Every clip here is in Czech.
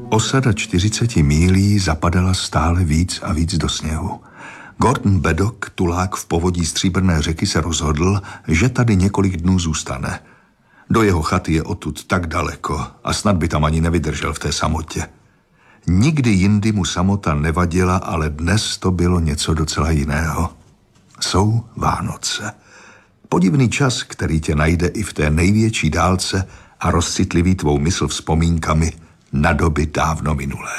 Osada 40 mílí zapadala stále víc a víc do sněhu. Gordon Beddock, tulák v povodí Stříbrné řeky, se rozhodl, že tady několik dnů zůstane. Do jeho chaty je odtud tak daleko a snad by tam ani nevydržel v té samotě. Nikdy jindy mu samota nevadila, ale dnes to bylo něco docela jiného. Jsou Vánoce. Podivný čas, který tě najde i v té největší dálce a rozcitliví tvou mysl vzpomínkami na doby dávno minulé.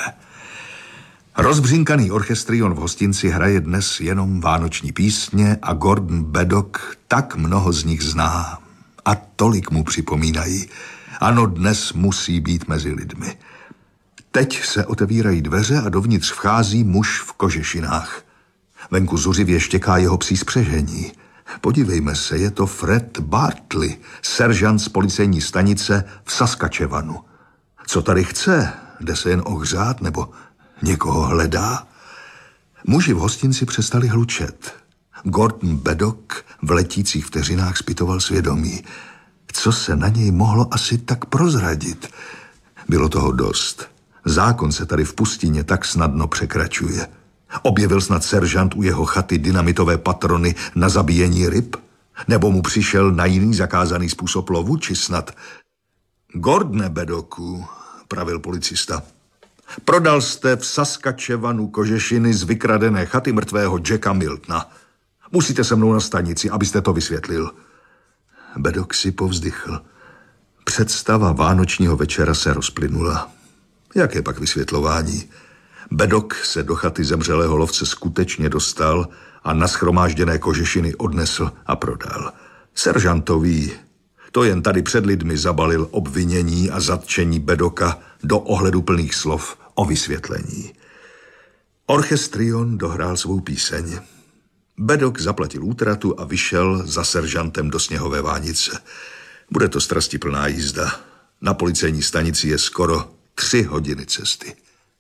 Rozbřinkaný orchestrion v hostinci hraje dnes jenom vánoční písně a Gordon Beddock tak mnoho z nich zná a tolik mu připomínají. Ano, dnes musí být mezi lidmi. Teď se otevírají dveře a dovnitř vchází muž v kožešinách. Venku zuřivě štěká jeho psí spřežení. Podívejme se, je to Fred Bartley, seržant z policejní stanice v Saskatchewanu. Co tady chce? Jde se jen ohřát nebo někoho hledá? Muži v hostinci přestali hlučet. Gordon Beddock v letících vteřinách zpytoval svědomí. Co se na něj mohlo asi tak prozradit? Bylo toho dost. Zákon se tady v pustině tak snadno překračuje. Objevil snad seržant u jeho chaty dynamitové patrony na zabíjení ryb? Nebo mu přišel na jiný zakázaný způsob lovu, či snad... Gordone Beddocku, pravil policista, prodal jste v Saskatchewanu kožešiny z vykradené chaty mrtvého Jacka Miltona. Musíte se mnou na stanici, abyste to vysvětlil. Beddock si povzdychl. Představa vánočního večera se rozplynula. Jaké pak vysvětlování? Beddock se do chaty zemřelého lovce skutečně dostal a nashromážděné kožešiny odnesl a prodal. Seržantový to jen tady před lidmi zabalil obvinění a zatčení Beddocka do ohleduplných slov o vysvětlení. Orchestrion dohrál svou píseň. Beddock zaplatil útratu a vyšel za seržantem do sněhové vánice. Bude to strastiplná jízda. Na policejní stanici je skoro 3 hodiny cesty.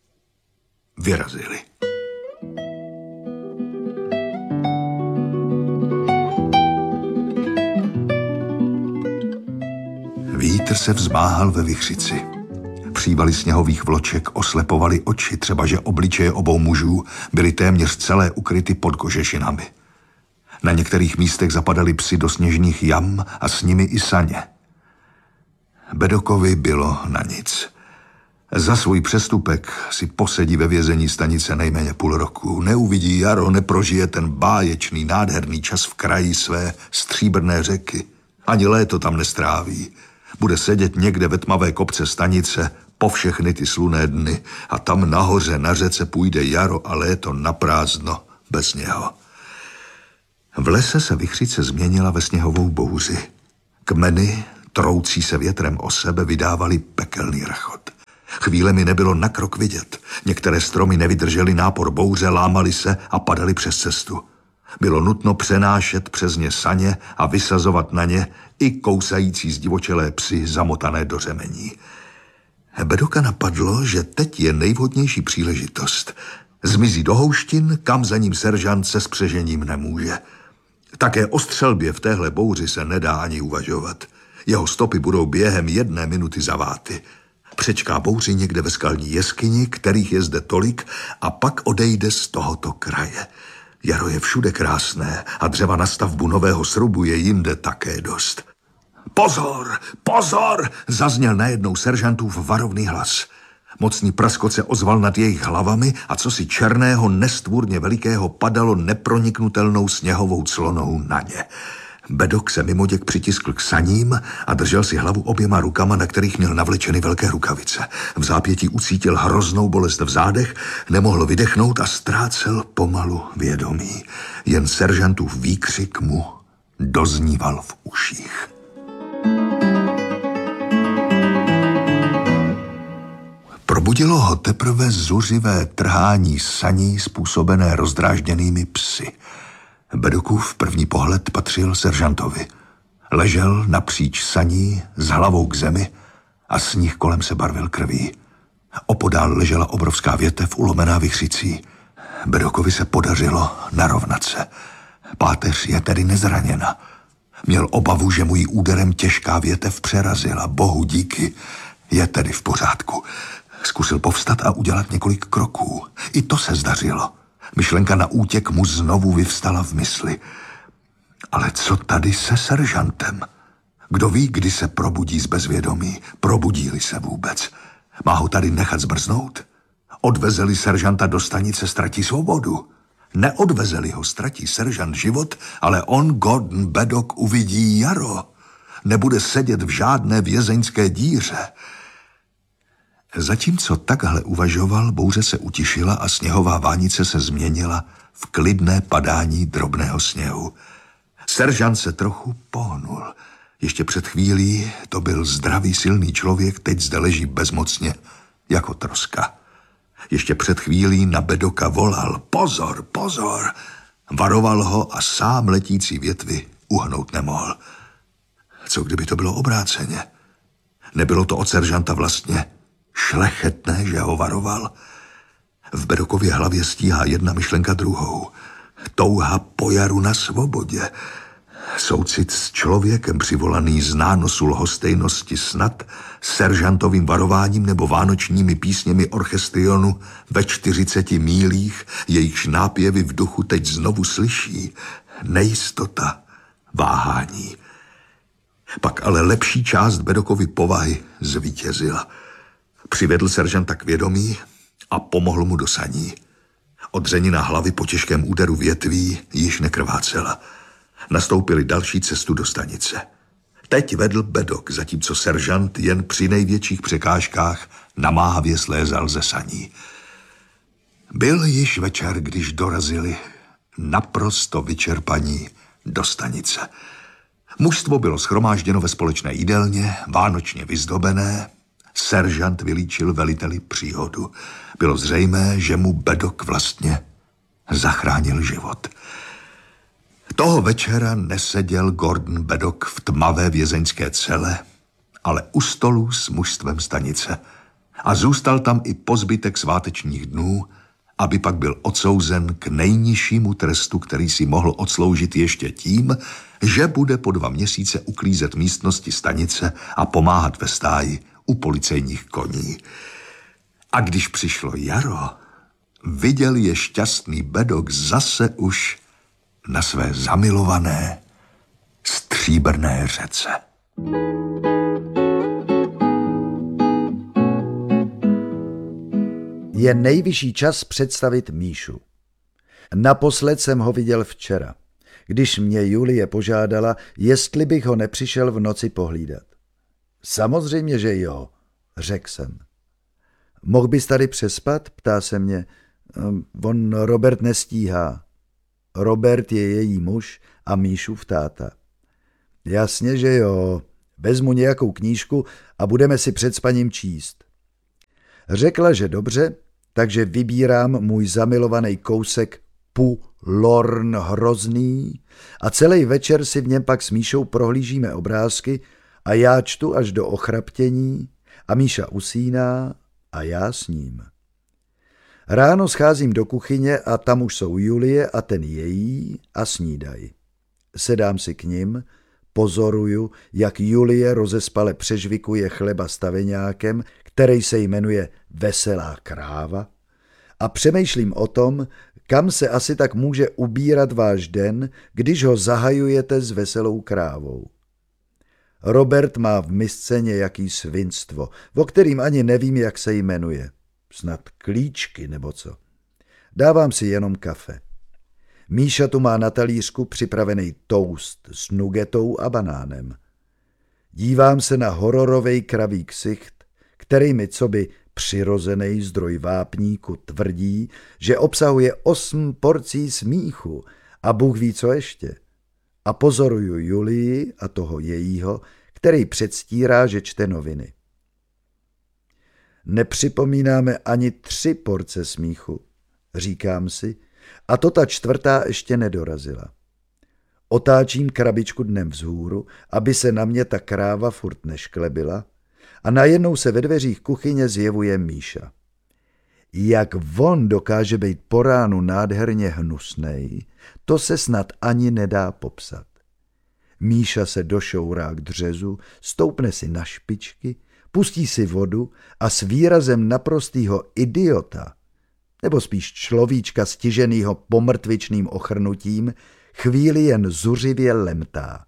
Vyrazili. Vítr se vzmáhal ve vichřici. Přívaly sněhových vloček oslepovaly oči, třeba že obličeje obou mužů byly téměř celé ukryty pod kožešinami. Na některých místech zapadaly psi do sněžných jam a s nimi i saně. Beddockovi bylo na nic. Za svůj přestupek si posedí ve vězení stanice nejméně půl roku. Neuvidí jaro, neprožije ten báječný, nádherný čas v kraji své Stříbrné řeky. Ani léto tam nestráví. Bude sedět někde ve tmavé kopce stanice po všechny ty slunné dny a tam nahoře na řece půjde jaro a léto naprázdno bez něho. V lese se vichřice změnila ve sněhovou bouři. Kmeny, troucí se větrem o sebe, vydávaly pekelný rachot. Chvílemi nebylo na krok vidět. Některé stromy nevydržely nápor bouře, lámaly se a padaly přes cestu. Bylo nutno přenášet přes ně saně a vysazovat na ně i kousající zdivočelé psy zamotané do řemení. Beddocka napadlo, že teď je nejvhodnější příležitost. Zmizí do houštin, kam za ním seržant se spřežením nemůže. Také o střelbě v téhle bouři se nedá ani uvažovat. Jeho stopy budou během 1 minuty zaváty. Přečká bouři někde ve skalní jeskyni, kterých je zde tolik, a pak odejde z tohoto kraje. Jaro je všude krásné a dřeva na stavbu nového srubu je jinde také dost. Pozor, pozor, zazněl najednou seržantův varovný hlas. Mocný praskot se ozval nad jejich hlavami a cosi černého, nestvůrně velikého padalo neproniknutelnou sněhovou clonou na ně. Beddock se mimoděk přitiskl k saním a držel si hlavu oběma rukama, na kterých měl navlečeny velké rukavice. V zápětí ucítil hroznou bolest v zádech, nemohl vydechnout a ztrácel pomalu vědomí. Jen seržantův výkřik mu dozníval v uších. Probudilo ho teprve zuřivé trhání saní způsobené rozdrážděnými psy. Beddockův první pohled patřil seržantovi. Ležel napříč saní s hlavou k zemi a sníh kolem se barvil krví. Opodál ležela obrovská větev ulomená vichřicí. Beddockovi se podařilo narovnat se. Páteř je tedy nezraněna. Měl obavu, že mu jí úderem těžká větev přerazila. Bohu díky, je tedy v pořádku. Zkusil povstat a udělat několik kroků. I to se zdařilo. Myšlenka na útěk mu znovu vyvstala v mysli. Ale co tady se seržantem? Kdo ví, kdy se probudí z bezvědomí? Probudí-li se vůbec? Má ho tady nechat zmrznout? Odvezeli seržanta do stanice, ztratí svobodu. Neodvezeli ho, ztratí seržant život, ale on, Gordon Beddock, uvidí jaro. Nebude sedět v žádné vězeňské díře. Zatímco takhle uvažoval, bouře se utišila a sněhová vánice se změnila v klidné padání drobného sněhu. Seržant se trochu pohnul. Ještě před chvílí to byl zdravý, silný člověk, teď zde leží bezmocně, jako troska. Ještě před chvílí na Beddocka volal: pozor, pozor! Varoval ho a sám letící větvy uhnout nemohl. Co kdyby to bylo obráceně? Nebylo to od seržanta vlastně šlechetné, že ho varoval? V Beddockově hlavě stíhá jedna myšlenka druhou. Touha po jaru na svobodě. Soucit s člověkem přivolaný z nánosu lhostejnosti snad seržantovým varováním nebo vánočními písněmi orchestrionu ve 40 mílích, jejichž nápěvy v duchu teď znovu slyší. Nejistota, váhání. Pak ale lepší část Beddockovy povahy zvítězila. Přivedl seržanta k vědomí a pomohl mu do saní. Odřenina hlavy po těžkém úderu větví již nekrvácela. Nastoupili další cestu do stanice. Teď vedl Beddock, zatímco seržant jen při největších překážkách namáhavě slézal ze saní. Byl již večer, když dorazili naprosto vyčerpaní do stanice. Mužstvo bylo shromážděno ve společné jídelně, vánočně vyzdobené. Seržant vylíčil veliteli příhodu. Bylo zřejmé, že mu Beddock vlastně zachránil život. Toho večera neseděl Gordon Beddock v tmavé vězeňské cele, ale u stolu s mužstvem stanice. A zůstal tam i po zbytek svátečních dnů, aby pak byl odsouzen k nejnižšímu trestu, který si mohl odsloužit ještě tím, že bude po 2 měsíce uklízet místnosti stanice a pomáhat ve stáji u policejních koní. A když přišlo jaro, viděl je šťastný Beddock zase už na své zamilované stříbrné řece. Je nejvyšší čas představit Míšu. Naposled jsem ho viděl včera, když mě Julie požádala, jestli bych ho nepřišel v noci pohlídat. Samozřejmě, že jo, řekl jsem. Mohl bys tady přespat? Ptá se mě. On Robert nestíhá. Robert je její muž a Míšův táta. Jasně, že jo. Vezmu nějakou knížku a budeme si před spaním číst. Řekla, že dobře, takže vybírám můj zamilovaný kousek Pu Lorn hrozný a celý večer si v něm pak s Míšou prohlížíme obrázky a já čtu až do ochraptění a Míša usíná a já s ním. Ráno scházím do kuchyně a tam už jsou Julie a ten její a snídají. Sedám si k nim, pozoruju, jak Julie rozespale přežvikuje chleba s taveňákem, který se jmenuje Veselá kráva, a přemýšlím o tom, kam se asi tak může ubírat váš den, když ho zahajujete s veselou krávou. Robert má v misce nějaký svinstvo, o kterým ani nevím, jak se jmenuje. Snad klíčky nebo co. Dávám si jenom kafe. Míša tu má na talířku připravený toast s nugetou a banánem. Dívám se na hororovej kraví ksicht, který mi coby přirozený zdroj vápníku tvrdí, že obsahuje 8 porcí smíchu a Bůh ví co ještě. A pozoruju Julii a toho jejího, který předstírá, že čte noviny. Nepřipomínáme ani 3 porce smíchu, říkám si, a to ta 4. ještě nedorazila. Otáčím krabičku dnem vzhůru, aby se na mě ta kráva furt nešklebila, a najednou se ve dveřích kuchyně zjevuje Míša. Jak on dokáže být po ránu nádherně hnusnej, to se snad ani nedá popsat. Míša se došourá k dřezu, stoupne si na špičky, Pustí si vodu a s výrazem naprostýho idiota, nebo spíš človíčka stiženýho pomrtvičným ochrnutím, chvíli jen zuřivě lemtá.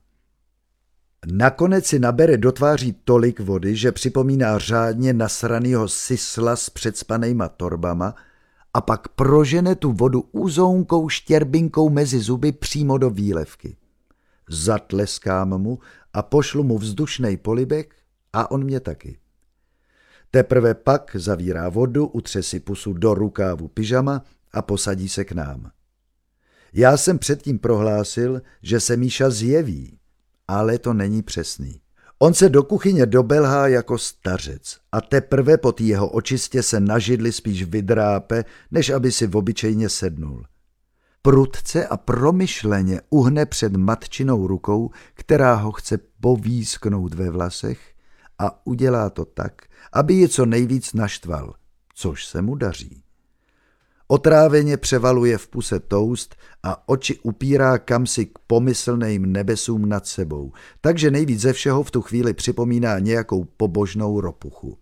Nakonec si nabere do tváří tolik vody, že připomíná řádně nasranýho sisla s předspanejma torbama a pak prožene tu vodu úzonkou štěrbinkou mezi zuby přímo do výlevky. Zatleskám mu a pošlu mu vzdušnej polibek a on mě taky. Teprve pak zavírá vodu, utře si pusu do rukávu pyžama a posadí se k nám. Já jsem předtím prohlásil, že se Míša zjeví, ale to není přesný. On se do kuchyně dobelhá jako stařec a teprve po té jeho očistě se na židli spíš vydrápe, než aby si obyčejně sednul. Prudce a promyšleně uhne před matčinou rukou, která ho chce povísknout ve vlasech, a udělá to tak, aby je co nejvíc naštval, což se mu daří. Otráveně převaluje v puse toast a oči upírá kamsi k pomyslným nebesům nad sebou, takže nejvíc ze všeho v tu chvíli připomíná nějakou pobožnou ropuchu.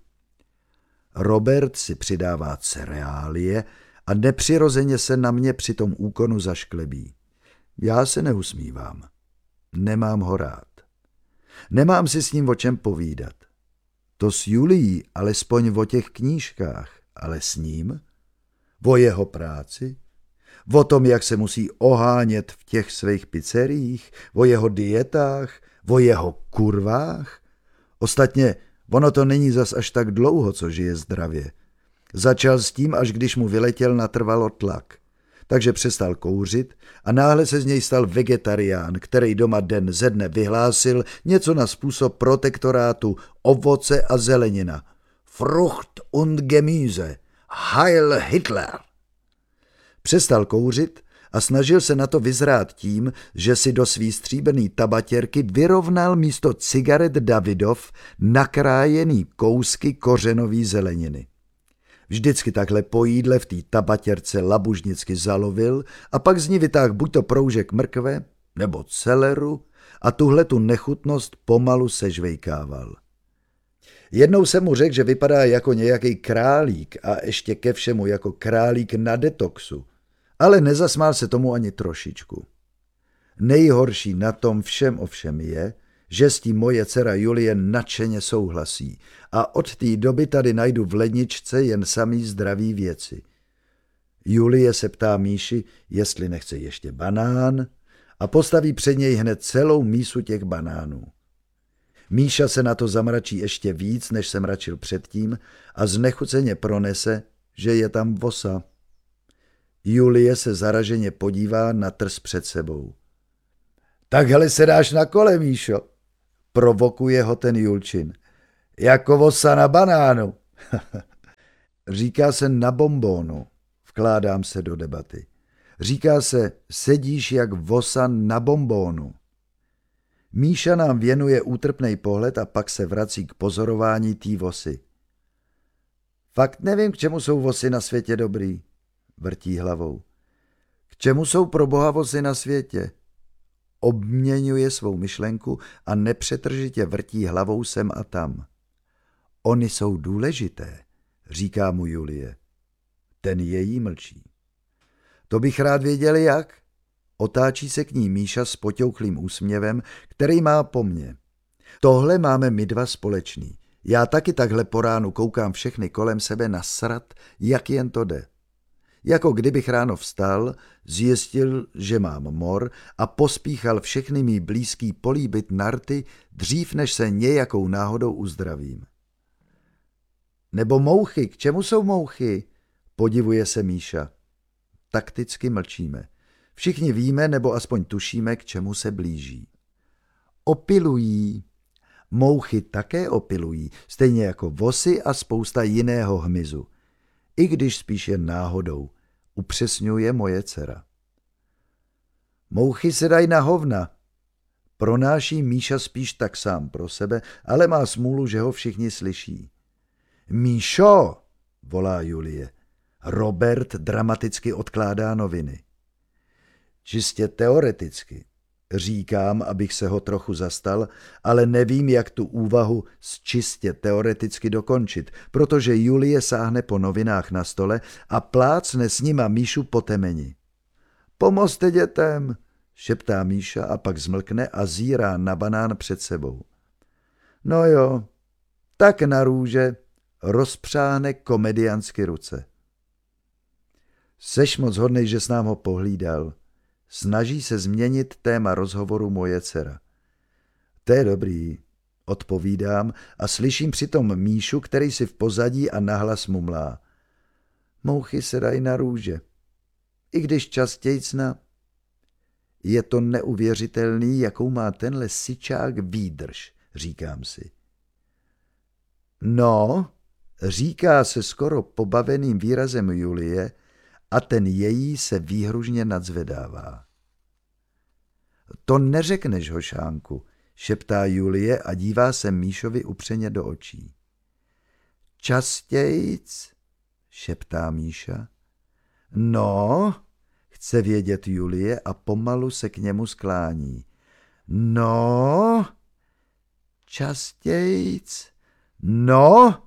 Robert si přidává cereálie a nepřirozeně se na mě při tom úkonu zašklebí. Já se neusmívám. Nemám ho rád. Nemám si s ním o čem povídat. To s Julií alespoň o těch knížkách, ale s ním? O jeho práci? O tom, jak se musí ohánět v těch svých pizzeriích? O jeho dietách? O jeho kurvách? Ostatně, ono to není zas až tak dlouho, co žije zdravě. Začal s tím, až když mu vyletěl natrvalo tlak. Takže přestal kouřit a náhle se z něj stal vegetarián, který doma den ze dne vyhlásil něco na způsob protektorátu ovoce a zelenina. Frucht und Gemüse. Heil Hitler! Přestal kouřit a snažil se na to vyzrát tím, že si do svý stříbrný tabatěrky vyrovnal místo cigaret Davidov nakrájený kousky kořenový zeleniny. Vždycky takhle po jídle v té tabatěrce labužnicky zalovil a pak z ní vytáhl buď to proužek mrkve nebo celeru a tuhletu nechutnost pomalu sežvejkával. Jednou jsem mu řekl, že vypadá jako nějaký králík a ještě ke všemu jako králík na detoxu, ale nezasmál se tomu ani trošičku. Nejhorší na tom všem ovšem je, že s tím moje dcera Julie nadšeně souhlasí a od té doby tady najdu v ledničce jen samý zdravý věci. Julie se ptá Míši, jestli nechce ještě banán a postaví před něj hned celou mísu těch banánů. Míša se na to zamračí ještě víc, než se mračil předtím a znechuceně pronese, že je tam vosa. Julie se zaraženě podívá na trs před sebou. Takhle se dáš na kole, Míšo, provokuje ho ten Julčin. Jako vosa na banánu. Říká se na bonbónu, vkládám se do debaty. Říká se, sedíš jak vosa na bonbónu. Míša nám věnuje útrpnej pohled a pak se vrací k pozorování té vosy. Fakt nevím, k čemu jsou vosy na světě dobrý, vrtí hlavou. K čemu jsou pro boha vosy na světě? Obměňuje svou myšlenku a nepřetržitě vrtí hlavou sem a tam. Ony jsou důležité, říká mu Julie. Ten její mlčí. To bych rád věděl jak. Otáčí se k ní Míša s poťouchlým úsměvem, který má po mně. Tohle máme my dva společný. Já taky takhle po ránu koukám všechny kolem sebe nasrat, jak jen to jde. Jako kdybych ráno vstal, zjistil, že mám mor a pospíchal všechny mý blízký políbit narty dřív, než se nějakou náhodou uzdravím. Nebo mouchy, k čemu jsou mouchy? Podivuje se Míša. Takticky mlčíme. Všichni víme, nebo aspoň tušíme, k čemu se blíží. Opilují. Mouchy také opilují, stejně jako vosy a spousta jiného hmyzu. I když spíš jen náhodou, upřesňuje moje dcera. Mouchy se dají na hovna. Pronáší Míša spíš tak sám pro sebe, ale má smůlu, že ho všichni slyší. Míšo, volá Julie. Robert dramaticky odkládá noviny. Čistě teoreticky. říkám, abych se ho trochu zastal, ale nevím, jak tu úvahu čistě teoreticky dokončit, protože Julie sáhne po novinách na stole a plácne s nima Míšu po temeni. Pomozte dětem, šeptá Míša a pak zmlkne a zírá na banán před sebou. No jo, tak na růže, rozpřáhne komediansky ruce. Seš moc hodnej, že s nám ho pohlídal. Snaží se změnit téma rozhovoru moje dcera. To je dobrý, odpovídám a slyším přitom Míšu, který si v pozadí a nahlas mumlá. Mouchy se dají na růže. I když častějc na... Je to neuvěřitelný, jakou má tenhle syčák výdrž, říkám si. No, říká se skoro pobaveným výrazem Julie a ten její se výhružně nadzvedává. To neřekneš, hošánku, šeptá Julie a dívá se Míšovi upřeně do očí. Častějc, šeptá Míša. No, chce vědět Julie a pomalu se k němu sklání. No, častějc, no,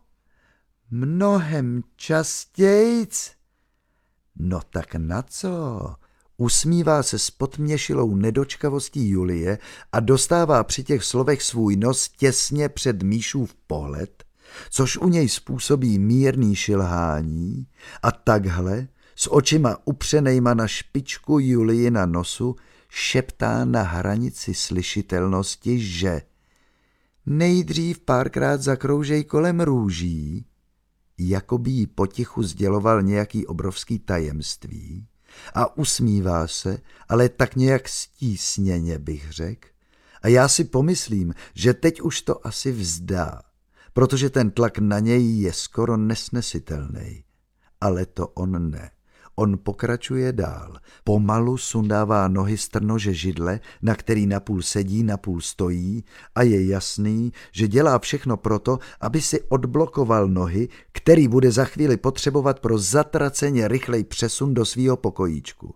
mnohem častějc. No tak na co? Usmívá se s podměšilou nedočkavostí Julie a dostává při těch slovech svůj nos těsně před Míšův pohled, což u něj způsobí mírný šilhání a takhle s očima upřenejma na špičku Julii na nosu šeptá na hranici slyšitelnosti, že nejdřív párkrát zakroužej kolem růží, jako by jí potichu sděloval nějaký obrovský tajemství a usmívá se, ale tak nějak stísněně bych řekl. A já si pomyslím, že teď už to asi vzdá, protože ten tlak na něj je skoro nesnesitelný. Ale to on ne. On pokračuje dál. Pomalu sundává nohy z trnože židle, na který napůl sedí, napůl stojí a je jasný, že dělá všechno proto, aby si odblokoval nohy, který bude za chvíli potřebovat pro zatraceně rychlej přesun do svýho pokojíčku.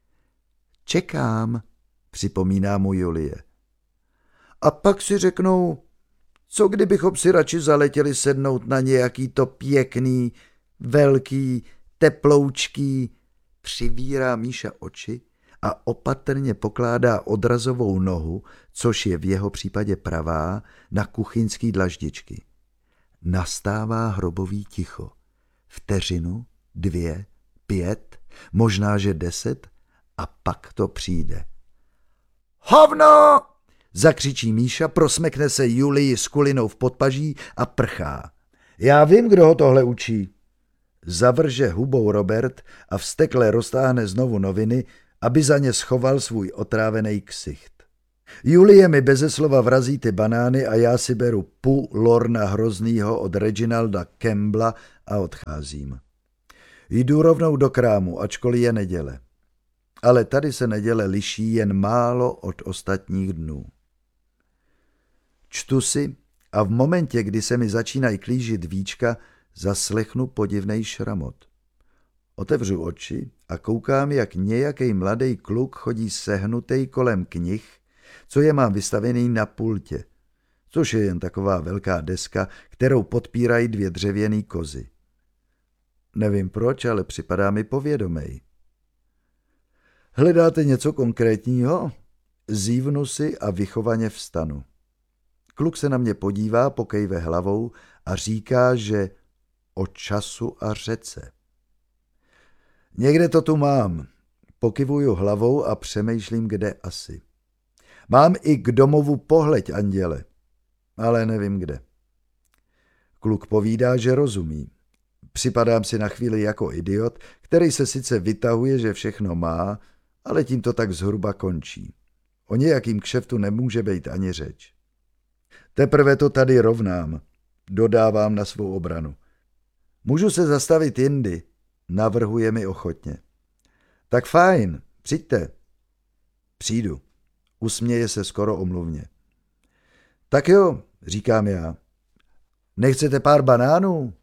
Čekám, připomíná mu Julie. A pak si řeknou, co kdybychom si radši zaletěli sednout na nějaký to pěkný, velký, teploučký, přivírá Míša oči a opatrně pokládá odrazovou nohu, což je v jeho případě pravá, na kuchyňský dlaždičky. Nastává hrobový ticho. Vteřinu, 2, 5, možná že 10 a pak to přijde. Hovno! Zakřičí Míša, prosmekne se Julii s kulinou v podpaží a prchá. Já vím, kdo ho tohle učí. Zavrže hubou Robert a vztekle roztáhne znovu noviny, aby za ně schoval svůj otrávený ksicht. Julie mi beze slova vrazí ty banány a já si beru půl Lorna Hroznýho od Reginalda Campbella a odcházím. Jdu rovnou do krámu, ačkoliv je neděle. Ale tady se neděle liší jen málo od ostatních dnů. Čtu si a v momentě, kdy se mi začínají klížit víčka, zaslechnu podivnej šramot. Otevřu oči a koukám, jak nějaký mladý kluk chodí sehnutej kolem knih, co je mám vystavený na pultě, což je jen taková velká deska, kterou podpírají 2 dřevěný kozy. Nevím proč, ale připadá mi povědomej. Hledáte něco konkrétního? Zívnu si a vychovaně vstanu. Kluk se na mě podívá, pokejve hlavou a říká, že o času a řece. Někde to tu mám. Pokyvuju hlavou a přemýšlím, kde asi. Mám i k domovu pohleď, anděle, ale nevím kde. Kluk povídá, že rozumí. Připadám si na chvíli jako idiot, který se sice vytahuje, že všechno má, ale tím to tak zhruba končí. O nějakým kšeftu nemůže být ani řeč. Teprve to tady rovnám, dodávám na svou obranu. Můžu se zastavit jindy, navrhuje mi ochotně. Tak fajn, přijďte. Přijdu. Usměje se skoro omluvně. Tak jo, říkám já. Nechcete pár banánů?